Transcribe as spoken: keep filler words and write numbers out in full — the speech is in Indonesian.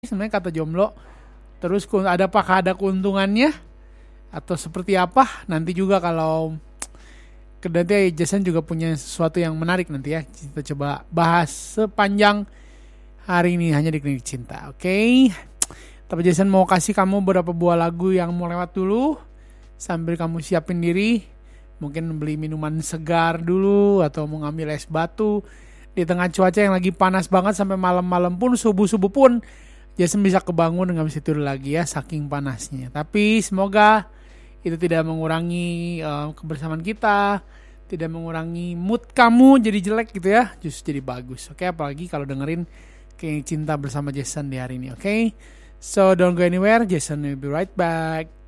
sebenarnya kata jomblo. Terus ada apakah ada keuntungannya atau seperti apa? Nanti juga kalau nanti Jason juga punya sesuatu yang menarik nanti ya. Kita coba bahas sepanjang hari ini hanya di Klinik Cinta. Oke. Okay? Tapi Jason mau kasih kamu beberapa buah lagu yang mau lewat dulu sambil kamu siapin diri. Mungkin beli minuman segar dulu atau mau ngambil es batu di tengah cuaca yang lagi panas banget sampai malam-malam pun, subuh-subuh pun Jason bisa kebangun dan gak bisa tidur lagi ya, saking panasnya. Tapi semoga itu tidak mengurangi uh, kebersamaan kita, tidak mengurangi mood kamu jadi jelek gitu ya, justru jadi bagus. Oke, okay? Apalagi kalau dengerin Klinik Cinta bersama Jason di hari ini. Oke, okay? So don't go anywhere, Jason will be right back.